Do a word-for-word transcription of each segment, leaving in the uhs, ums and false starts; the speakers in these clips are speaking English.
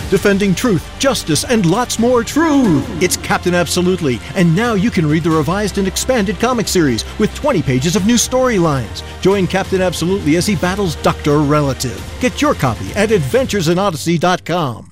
defending truth, justice, and lots more truth. It's Captain Absolutely, and now you can read the revised and expanded comic series with twenty pages of new storylines. Join Captain Absolutely as he battles Doctor Relative. Get your copy at adventures in odyssey dot com.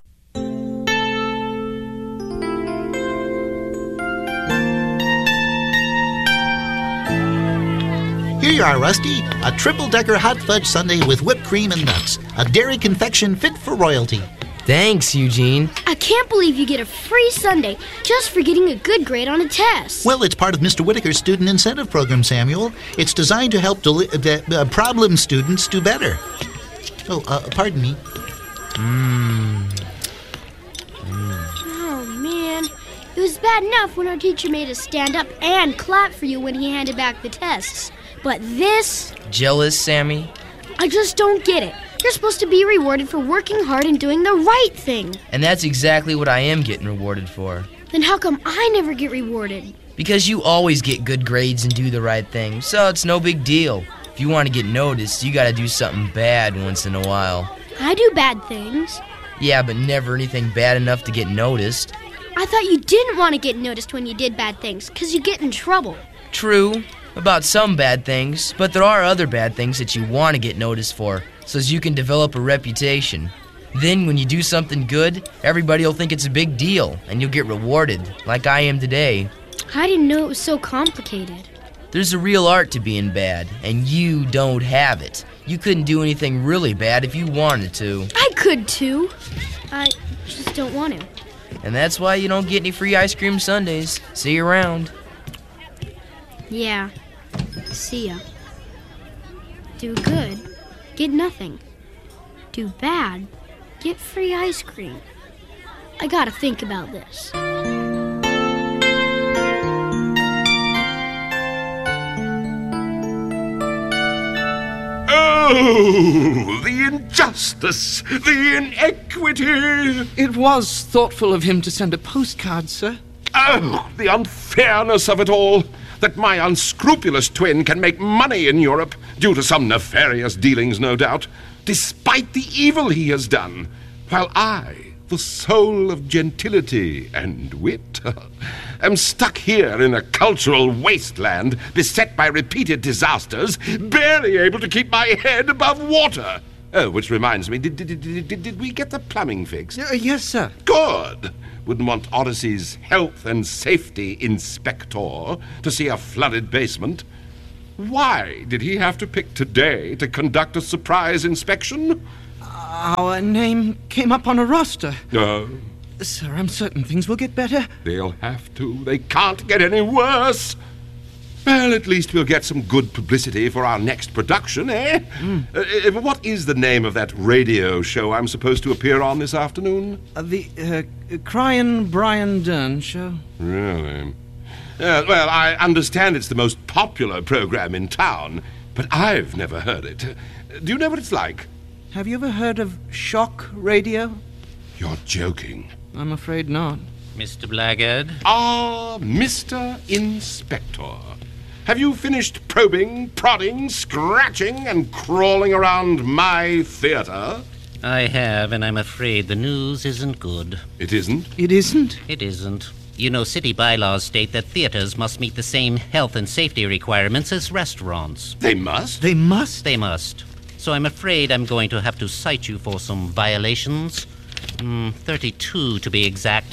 Here you are, Rusty. A triple-decker hot fudge sundae with whipped cream and nuts. A dairy confection fit for royalty. Thanks, Eugene. I can't believe you get a free sundae just for getting a good grade on a test. Well, it's part of Mister Whitaker's Student Incentive Program, Samuel. It's designed to help deli- uh, uh, problem students do better. Oh, uh, pardon me. Mmm. Oh, man. It was bad enough when our teacher made us stand up and clap for you when he handed back the tests. But this... Jealous, Sammy? I just don't get it. You're supposed to be rewarded for working hard and doing the right thing. And that's exactly what I am getting rewarded for. Then how come I never get rewarded? Because you always get good grades and do the right thing, so it's no big deal. If you want to get noticed, you gotta do something bad once in a while. I do bad things. Yeah, but never anything bad enough to get noticed. I thought you didn't want to get noticed when you did bad things, because you get in trouble. True, about some bad things, but there are other bad things that you want to get noticed for, so as you can develop a reputation. Then when you do something good, everybody will think it's a big deal, and you'll get rewarded, like I am today. I didn't know it was so complicated. There's a real art to being bad, and you don't have it. You couldn't do anything really bad if you wanted to. I could too. I just don't want to. And that's why you don't get any free ice cream sundaes. See you around. Yeah. See ya. Do good, get nothing. Do bad, get free ice cream. I gotta think about this. Oh, the injustice, the inequity. It was thoughtful of him to send a postcard, sir. Oh, the unfairness of it all. That my unscrupulous twin can make money in Europe, due to some nefarious dealings, no doubt, despite the evil he has done, while I, the soul of gentility and wit, am stuck here in a cultural wasteland, beset by repeated disasters, barely able to keep my head above water. Oh, which reminds me, did, did, did, did, did we get the plumbing fixed? Uh, yes, sir. Good. Wouldn't want Odyssey's health and safety inspector to see a flooded basement. Why did he have to pick today to conduct a surprise inspection? Our name came up on a roster. No. Sir, I'm certain things will get better. They'll have to. They can't get any worse. Well, at least we'll get some good publicity for our next production, eh? Mm. Uh, what is the name of that radio show I'm supposed to appear on this afternoon? Uh, the uh, Cryan Brian Dern show. Really? Uh, well, I understand it's the most popular program in town, but I've never heard it. Do you know what it's like? Have you ever heard of shock radio? You're joking. I'm afraid not. Mister Blackguard? Ah, Mister Inspector. Have you finished probing, prodding, scratching, and crawling around my theater? I have, and I'm afraid the news isn't good. It isn't? It isn't? It isn't. You know, city bylaws state that theaters must meet the same health and safety requirements as restaurants. They must? They must? They must. So I'm afraid I'm going to have to cite you for some violations. Mm, thirty-two to be exact.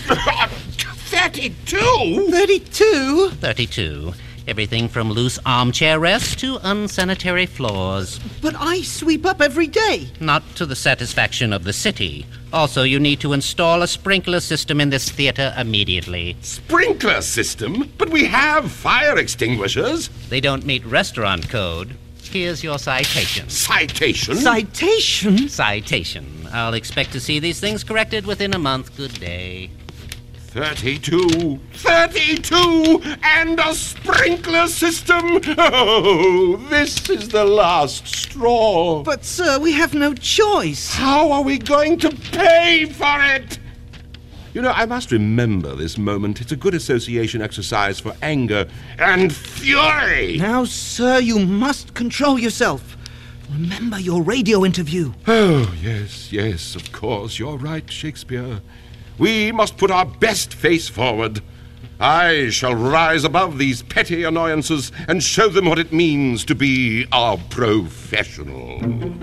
thirty-two? Thirty-two? Thirty-two. Everything from loose armchair rests to unsanitary floors. But I sweep up every day. Not to the satisfaction of the city. Also, you need to install a sprinkler system in this theater immediately. Sprinkler system? But we have fire extinguishers. They don't meet restaurant code. Here's your citation. Citation? Citation? Citation. I'll expect to see these things corrected within a month. Good day. Thirty-two. Thirty-two! And a sprinkler system! Oh, this is the last straw. But, sir, we have no choice. How are we going to pay for it? You know, I must remember this moment. It's a good association exercise for anger and fury. Now, sir, you must control yourself. Remember your radio interview. Oh, yes, yes, of course. You're right, Shakespeare. We must put our best face forward. I shall rise above these petty annoyances and show them what it means to be a professional.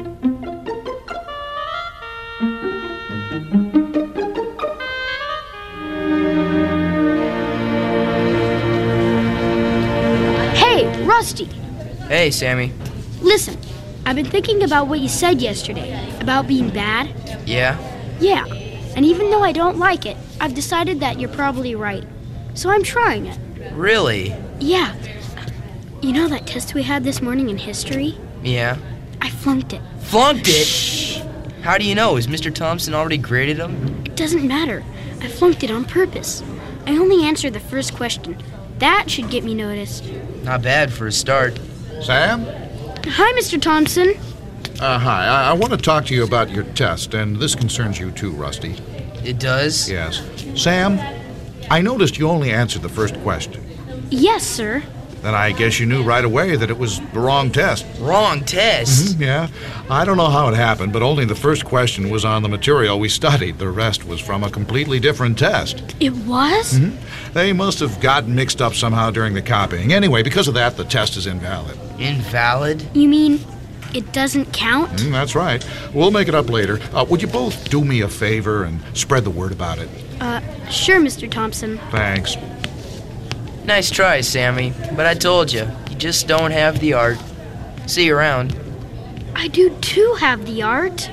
Hey, Rusty. Hey, Sammy. Listen, I've been thinking about what you said yesterday about being bad. Yeah? Yeah, and even though I don't like it, I've decided that you're probably right. So I'm trying it. Really? Yeah. You know that test we had this morning in history? Yeah. I flunked it. Flunked it? Shh. How do you know? Has Mister Thompson already graded him? It doesn't matter. I flunked it on purpose. I only answered the first question. That should get me noticed. Not bad for a start. Sam? Hi, Mister Thompson. Uh, hi. I, I want to talk to you about your test, and this concerns you too, Rusty. It does? Yes. Sam, I noticed you only answered the first question. Yes, sir. Then I guess you knew right away that it was the wrong test. Wrong test? Mm-hmm, yeah. I don't know how it happened, but only the first question was on the material we studied. The rest was from a completely different test. It was? Mm-hmm. They must have gotten mixed up somehow during the copying. Anyway, because of that, the test is invalid. Invalid? You mean it doesn't count? Mm, that's right. We'll make it up later. Uh, would you both do me a favor and spread the word about it? Uh, sure, Mister Thompson. Thanks. Nice try, Sammy. But I told you, you just don't have the art. See you around. I do too have the art.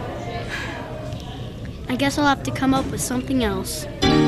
I guess I'll have to come up with something else.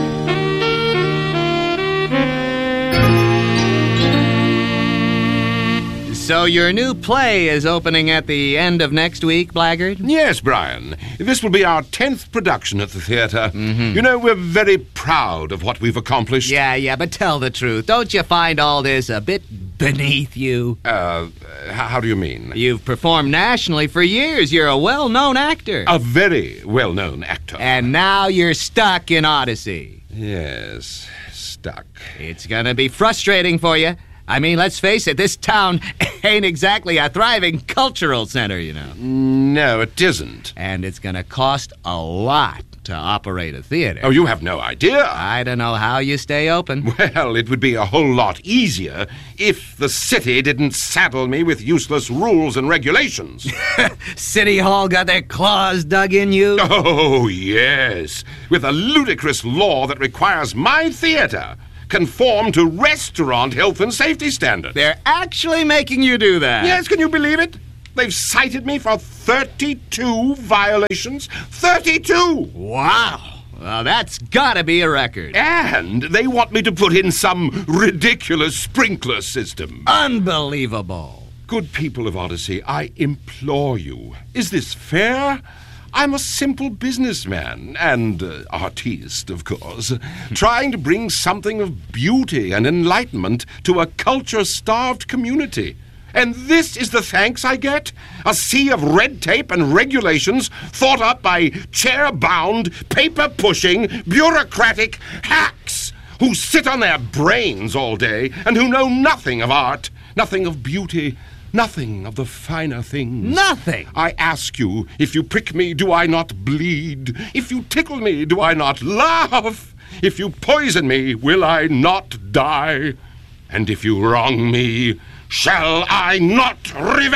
So your new play is opening at the end of next week, Blackguard? Yes, Brian. This will be our tenth production at the theater. Mm-hmm. You know, we're very proud of what we've accomplished. Yeah, yeah, but tell the truth. Don't you find all this a bit beneath you? Uh, h- how do you mean? You've performed nationally for years. You're a well-known actor. A very well-known actor. And now you're stuck in Odyssey. Yes, stuck. It's gonna be frustrating for you. I mean, let's face it, this town ain't exactly a thriving cultural center, you know. No, it isn't. And it's gonna cost a lot to operate a theater. Oh, you have no idea. I don't know how you stay open. Well, it would be a whole lot easier if the city didn't saddle me with useless rules and regulations. City Hall got their claws dug in you? Oh, yes. With a ludicrous law that requires my theater conform to restaurant health and safety standards. They're actually making you do that? Yes, can you believe it? They've cited me for thirty-two violations. thirty-two! Wow. Well, that's gotta be a record. And they want me to put in some ridiculous sprinkler system. Unbelievable. Good people of Odyssey, I implore you, is this fair? I'm a simple businessman, and uh, artiste, of course, trying to bring something of beauty and enlightenment to a culture-starved community. And this is the thanks I get? A sea of red tape and regulations thought up by chair-bound, paper-pushing, bureaucratic hacks who sit on their brains all day and who know nothing of art, nothing of beauty, nothing of the finer things. Nothing? I ask you, if you prick me, do I not bleed? If you tickle me, do I not laugh? If you poison me, will I not die? And if you wrong me, shall I not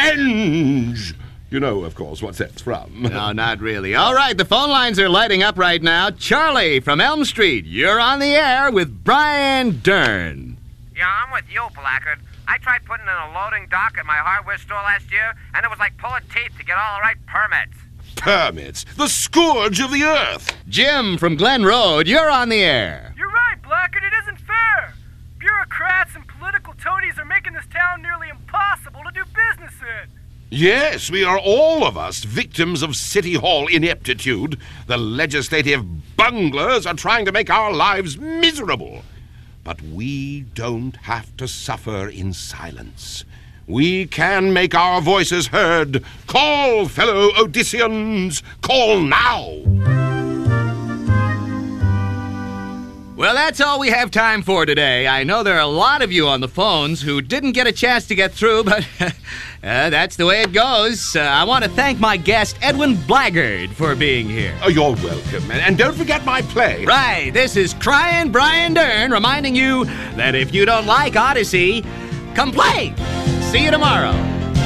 revenge? You know, of course, what that's from. No, not really. All right, the phone lines are lighting up right now. Charlie from Elm Street, you're on the air with Brian Dern. Yeah, I'm with you, Blackguard. I tried putting in a loading dock at my hardware store last year, and it was like pulling teeth to get all the right permits. Permits, the scourge of the earth. Jim from Glen Road, you're on the air. You're right, Blackguard, it isn't fair. Bureaucrats and political toadies are making this town nearly impossible to do business in. Yes, we are all of us victims of City Hall ineptitude. The legislative bunglers are trying to make our lives miserable. But we don't have to suffer in silence. We can make our voices heard. Call, fellow Odysseans, call now! Well, that's all we have time for today. I know there are a lot of you on the phones who didn't get a chance to get through, but uh, that's the way it goes. Uh, I want to thank my guest, Edwin Blaggard, for being here. Oh, you're welcome. And, and don't forget my play. Right. This is Crying Brian Dern reminding you that if you don't like Odyssey, complain. See you tomorrow.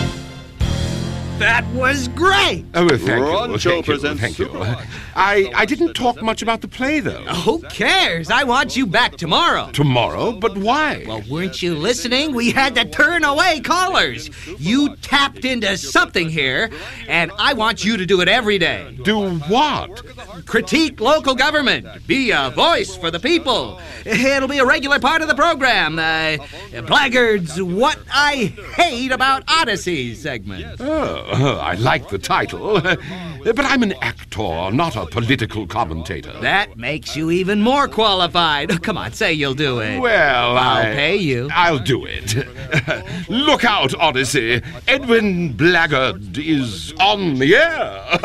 That was great. Oh, well, thank Ron you. Show Thank you. presents Thank you. Superman. I, I didn't talk much about the play, though. Who cares? I want you back tomorrow. Tomorrow? But why? Well, weren't you listening? We had to turn away callers. You tapped into something here, and I want you to do it every day. Do what? Critique local government. Be a voice for the people. It'll be a regular part of the program. Uh, Blaggard's What I Hate About Odyssey segment. Oh, I like the title. But I'm an actor, not a political commentator. That makes you even more qualified. Come on, say you'll do it. Well, I'll I, pay you. I'll do it. Look out, Odyssey. Edwin Blaggard is on the air.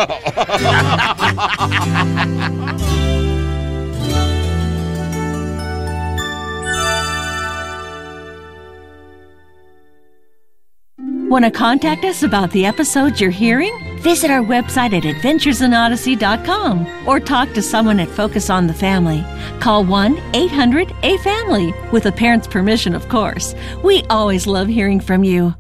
Want to contact us about the episodes you're hearing? Visit our website at adventures in odyssey dot com or talk to someone at Focus on the Family. Call one eight hundred A family, with a parent's permission, of course. We always love hearing from you.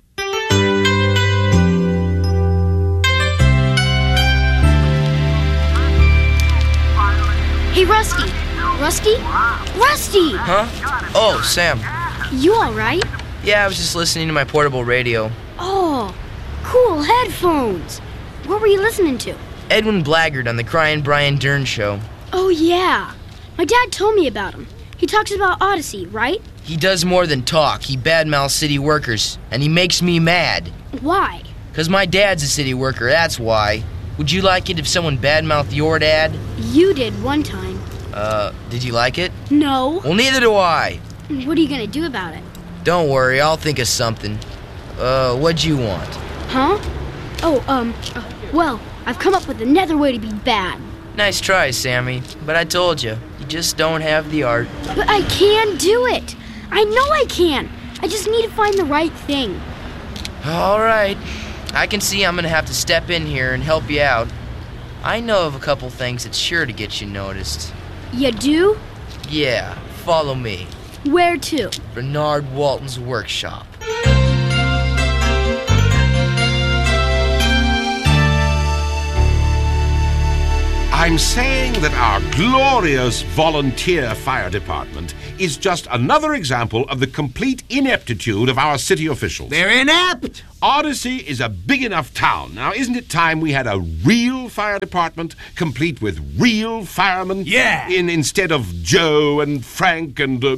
Hey, Rusty. Rusty? Rusty! Huh? Oh, Sam. You all right? Yeah, I was just listening to my portable radio. Oh, cool headphones. What were you listening to? Edwin Blaggard on the Crying Brian Dern show. Oh, yeah. My dad told me about him. He talks about Odyssey, right? He does more than talk. He badmouths city workers, and he makes me mad. Why? Because my dad's a city worker, that's why. Would you like it if someone badmouthed your dad? You did one time. Uh, did you like it? No. Well, neither do I. What are you gonna do about it? Don't worry, I'll think of something. Uh, what'd you want? Huh? Oh, um, uh, well, I've come up with another way to be bad. Nice try, Sammy. But I told you, you just don't have the art. But I can do it. I know I can. I just need to find the right thing. All right. I can see I'm gonna have to step in here and help you out. I know of a couple things that's sure to get you noticed. You do? Yeah, follow me. Where to? Bernard Walton's workshop. I'm saying that our glorious volunteer fire department is just another example of the complete ineptitude of our city officials. They're inept! Odyssey is a big enough town. Now, isn't it time we had a real fire department, complete with real firemen? Yeah! In, instead of Joe and Frank and uh,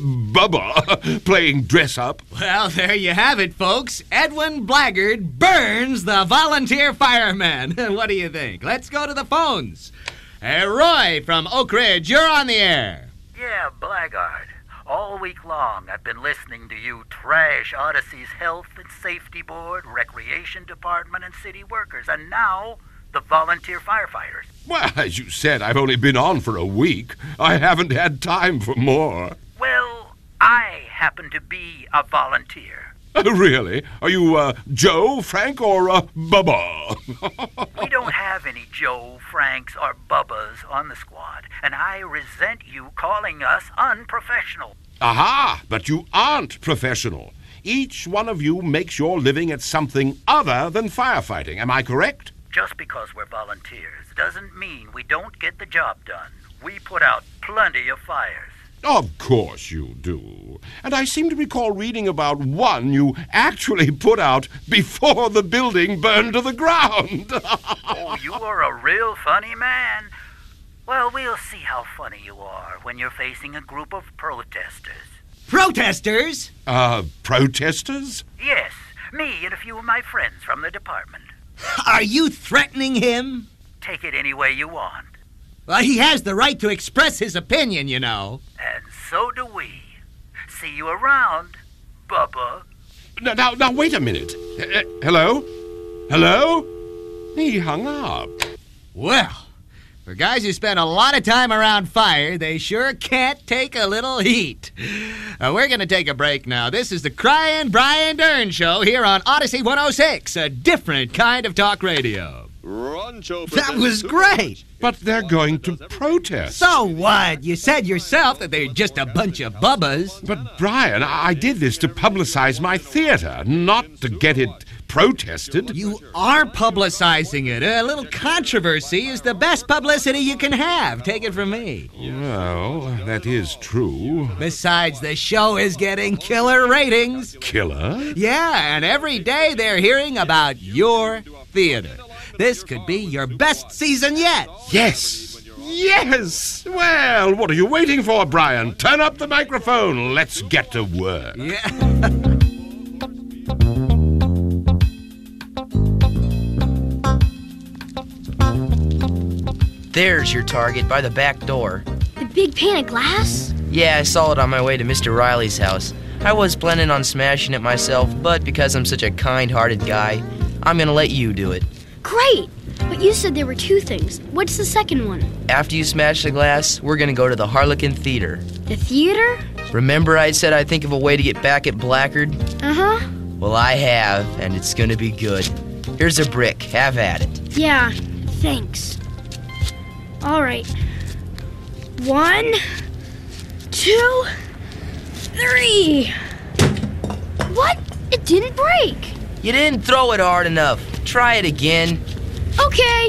Bubba playing dress-up. Well, there you have it, folks. Edwin Blaggard burns the volunteer fireman. What do you think? Let's go to the phones. Hey, Roy from Oak Ridge, you're on the air. Yeah, Blaggard. All week long, I've been listening to you trash Odyssey's Health and Safety Board, Recreation Department, and city workers, and now the volunteer firefighters. Well, as you said, I've only been on for a week. I haven't had time for more. Well, I happen to be a volunteer. Oh, really? Are you, uh, Joe, Frank, or, uh, Bubba? We don't have any Joe, Franks, or Bubbas on the squad, and I resent you calling us unprofessional. Aha! But you aren't professional. Each one of you makes your living at something other than firefighting. Am I correct? Just because we're volunteers doesn't mean we don't get the job done. We put out plenty of fires. Of course you do. And I seem to recall reading about one you actually put out before the building burned to the ground. Oh, you are a real funny man. Well, we'll see how funny you are when you're facing a group of protesters. Protesters? Uh, protesters? Yes, me and a few of my friends from the department. Are you threatening him? Take it any way you want. Well, he has the right to express his opinion, you know. And so do we. See you around, Bubba. Now, now, now wait a minute. Uh, hello? Hello? He hung up. Well, For guys who spend a lot of time around fire, they sure can't take a little heat. Uh, we're going to take a break now. This is the Cryin' Brian Dern Show here on Odyssey one oh six, a different kind of talk radio. That was great. But they're going to protest. So what? You said yourself that they're just a bunch of bubbas. But, Brian, I did this to publicize my theater, not to get it protested. You are publicizing it. A little controversy is the best publicity you can have. Take it from me. Well, that is true. Besides, the show is getting killer ratings. Killer? Yeah, and every day they're hearing about your theater. This could be your best season yet. Yes. Yes. Well, what are you waiting for, Brian? Turn up the microphone. Let's get to work. Yeah. There's your target by the back door. The big pane of glass? Yeah, I saw it on my way to Mister Riley's house. I was planning on smashing it myself, but because I'm such a kind-hearted guy, I'm gonna let you do it. Great! But you said there were two things. What's the second one? After you smash the glass, we're gonna go to the Harlequin Theater. The theater? Remember I said I'd think of a way to get back at Blackguard? Uh-huh. Well, I have, and it's gonna be good. Here's a brick. Have at it. Yeah, thanks. All right. One, two, three. What? It didn't break. You didn't throw it hard enough. Try it again. Okay.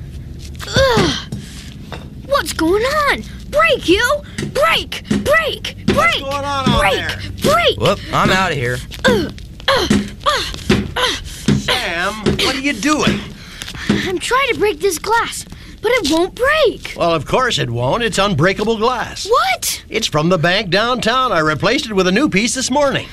Ugh. What's going on? Break, you! Break! Break! Break! What's going on out break! there? Break! Whoop, I'm out of here. Uh, uh, uh, uh. Sam, what are you doing? I'm trying to break this glass, but it won't break. Well, of course it won't. It's unbreakable glass. What? It's from the bank downtown. I replaced it with a new piece this morning.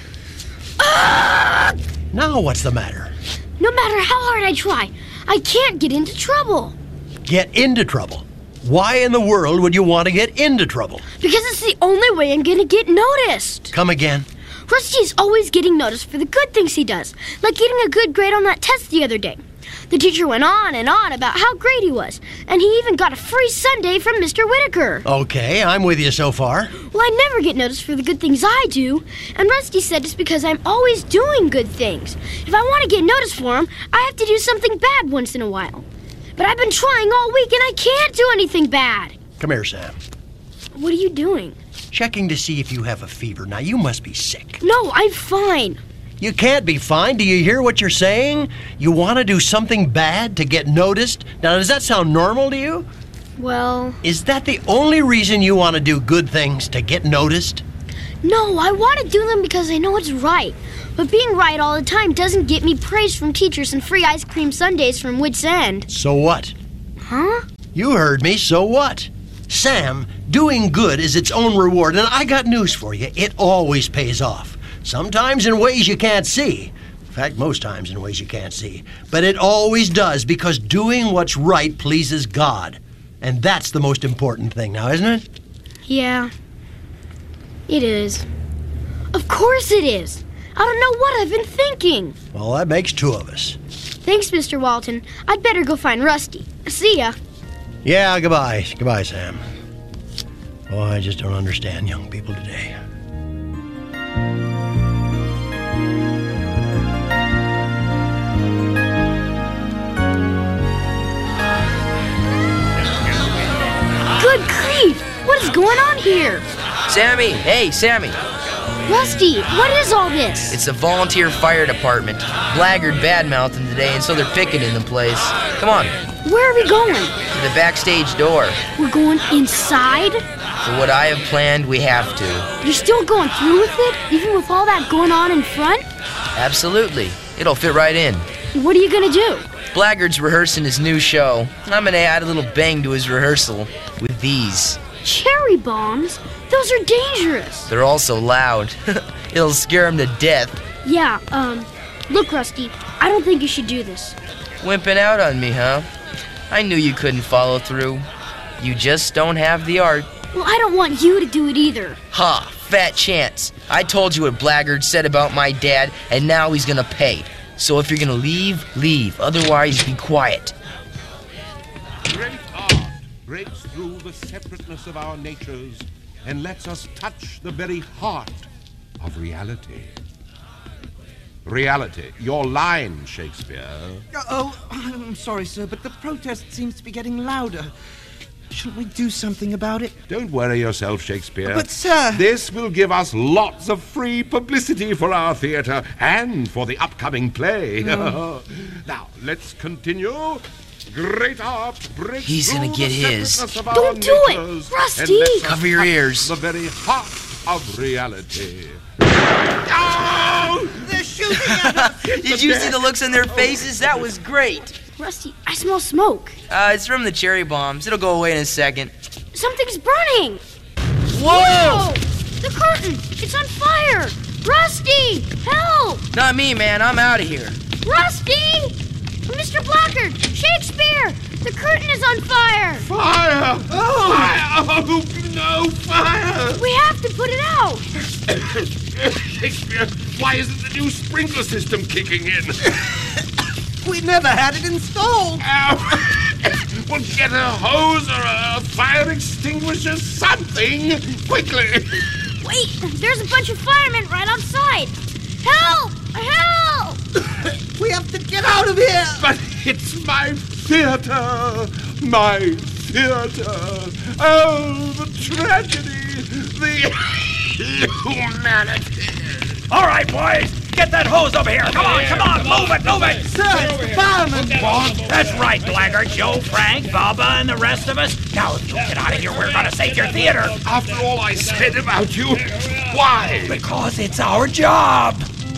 Uh, Now what's the matter? no matter how hard I try, I can't get into trouble. Get into trouble. Why in the world would you want to get into trouble? Because it's the only way I'm gonna get noticed. Come again? Rusty's always getting noticed for the good things he does, like getting a good grade on that test the other day. The teacher went on and on about how great he was, and he even got a free sundae from Mister Whitaker. Okay, I'm with you so far. Well, I never get noticed for the good things I do, and Rusty said it's because I'm always doing good things. If I want to get noticed for him, I have to do something bad once in a while. But I've been trying all week, and I can't do anything bad. Come here, Sam. What are you doing? Checking to see if you have a fever. Now, you must be sick. No, I'm fine. You can't be fine. Do you hear what you're saying? You want to do something bad to get noticed? Now, does that sound normal to you? Well... Is that the only reason you want to do good things, to get noticed? No, I want to do them because I know it's right. But being right all the time doesn't get me praise from teachers and free ice cream sundaes from Wits End. So what? Huh? You heard me, so what? Sam, doing good is its own reward, and I got news for you. It always pays off. Sometimes in ways you can't see. In fact, most times in ways you can't see. But it always does, because doing what's right pleases God. And that's the most important thing now, isn't it? Yeah. It is. Of course it is. I don't know what I've been thinking. Well, that makes two of us. Thanks, Mister Walton. I'd better go find Rusty. See ya. Yeah, goodbye. Goodbye, Sam. Oh, I just don't understand young people today. Good grief! What is going on here? Sammy! Hey, Sammy! Rusty, what is all this? It's the volunteer fire department. Blackguard badmouthing today, and so they're picketing the place. Come on. Where are we going? To the backstage door. We're going inside? For what I have planned, we have to. You're still going through with it? Even with all that going on in front? Absolutely. It'll fit right in. What are you gonna do? Blackguard's rehearsing his new show. I'm gonna add a little bang to his rehearsal with these. Cherry bombs? Those are dangerous. They're also loud. It'll scare him to death. Yeah, um, look, Rusty, I don't think you should do this. Wimping out on me, huh? I knew you couldn't follow through. You just don't have the art. Well, I don't want you to do it either. Ha, fat chance. I told you what Blackguard said about my dad, and now he's gonna pay. So if you're gonna leave, leave. Otherwise, be quiet. Great art, breaks through the separateness of our natures and lets us touch the very heart of reality. Reality. Your line, Shakespeare. Oh, I'm sorry, sir, but the protest seems to be getting louder. Shouldn't we do something about it? Don't worry yourself, Shakespeare. But, sir... This will give us lots of free publicity for our theatre and for the upcoming play. Oh. Now, let's continue. Great art breaks He's gonna through get the his. separateness of our Don't do it, natures Rusty! and lets us Cover your touch ears. The very heart of reality. Oh! They're shooting at us! Did you see the looks on their faces? That was great. Rusty, I smell smoke. Uh, it's from the cherry bombs. It'll go away in a second. Something's burning. Whoa! Whoa! The curtain! It's on fire! Rusty! Help! Not me, man. I'm out of here. Rusty! Mister Blackguard! Shakespeare! The curtain is on fire! Fire! Oh! Fire! Oh, no, fire! We have to put it out! Shakespeare, why isn't the new sprinkler system kicking in? We never had it installed! Ow. Well, get a hose or a fire extinguisher, something! Quickly! Wait! There's a bunch of firemen right outside! Help! Help! We have to get out of here! But it's my theater! My theater! Oh, the tragedy! The humanity! All right, boys! Get that hose over here! Come on, come on! Move it, move it! Sir, it's the fireman, boss! That's right, Blackguard. Joe, Frank, Baba, and the rest of us. Now, if you get out of here, we're gonna save your theater. After all I said about you, why? Because it's our job!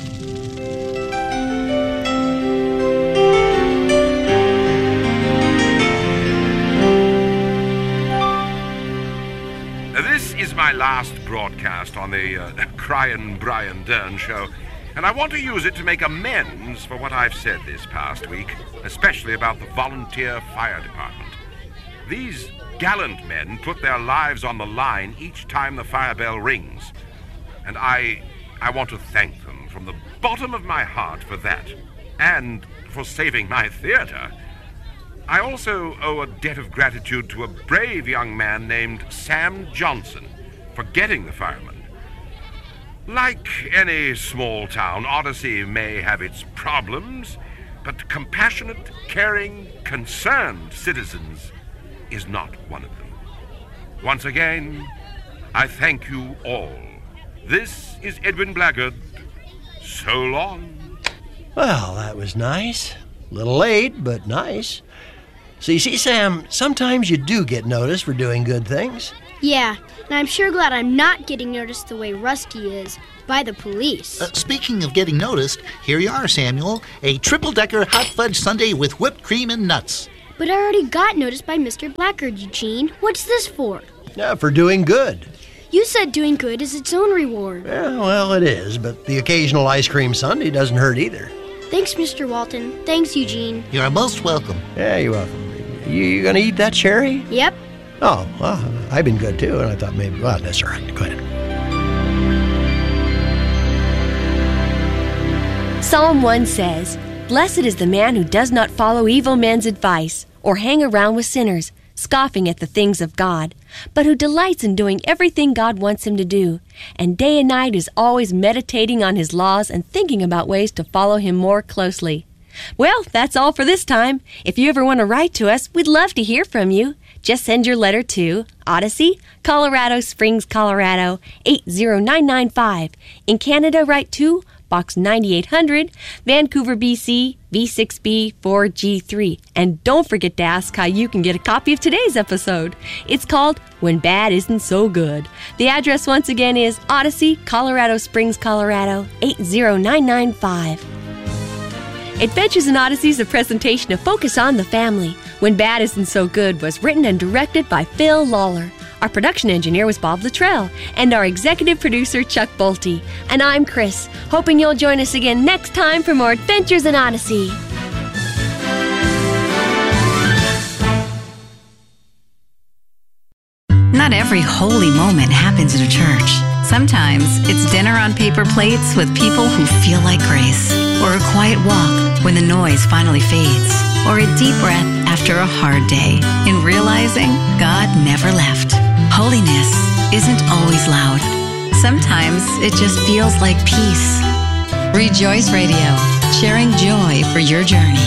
This is my last broadcast on the uh, Cryin' Brian Dern show, and I want to use it to make amends for what I've said this past week, especially about the volunteer fire department. These gallant men put their lives on the line each time the fire bell rings, and I, I want to thank them from the bottom of my heart for that, and for saving my theater. I also owe a debt of gratitude to a brave young man named Sam Johnson for getting the firemen. Like any small town, Odyssey may have its problems, but compassionate, caring, concerned citizens is not one of them. Once again, I thank you all. This is Edwin Blackguard. So long. Well, that was nice. Little late, but nice. So you see, Sam, sometimes you do get noticed for doing good things. Yeah, and I'm sure glad I'm not getting noticed the way Rusty is by the police. Uh, speaking of getting noticed, here you are, Samuel. A triple-decker hot fudge sundae with whipped cream and nuts. But I already got noticed by Mister Blackguard, Eugene. What's this for? Yeah, for doing good. You said doing good is its own reward. Yeah, well, it is, but the occasional ice cream sundae doesn't hurt either. Thanks, Mister Walton. Thanks, Eugene. You're most welcome. Yeah, you're welcome. You, you gonna eat that cherry? Yep. Oh, well, I've been good too, and I thought maybe, well, that's all right. Go ahead. Psalm one says, "Blessed is the man who does not follow evil men's advice, or hang around with sinners, scoffing at the things of God, but who delights in doing everything God wants him to do, and day and night is always meditating on his laws and thinking about ways to follow him more closely." Well, that's all for this time. If you ever want to write to us, we'd love to hear from you. Just send your letter to Odyssey, Colorado Springs, Colorado, eight zero nine nine five. In Canada, write to Box ninety-eight hundred, Vancouver, B C, V six B four G three. And don't forget to ask how you can get a copy of today's episode. It's called When Bad Isn't So Good. The address once again is Odyssey, Colorado Springs, Colorado, eight zero nine nine five. Adventures in Odyssey is a presentation of Focus on the Family. When Bad Isn't So Good was written and directed by Phil Lawler. Our production engineer was Bob Luttrell, and our executive producer, Chuck Bolte. And I'm Chris, hoping you'll join us again next time for more Adventures in Odyssey. Not every holy moment happens in a church. Sometimes it's dinner on paper plates with people who feel like grace, or a quiet walk when the noise finally fades, or or a deep breath after a hard day in realizing God never left. Holiness isn't always loud. Sometimes it just feels like peace. Rejoice Radio, sharing joy for your journey.